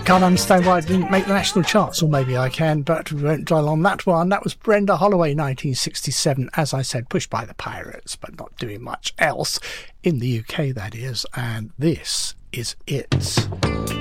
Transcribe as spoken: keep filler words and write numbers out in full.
Can't understand why it didn't make the national charts, or maybe I can, but we won't dwell on that one. That was Brenda Holloway, nineteen sixty-seven, as I said, pushed by the Pirates, but not doing much else in the U K, that is, and this is it.